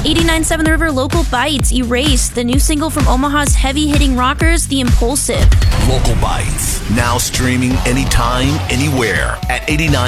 89.7 The River Local Bites, Erase, the new single from Omaha's heavy-hitting rockers, The Impulsive. Local Bites, now streaming anytime, anywhere at 89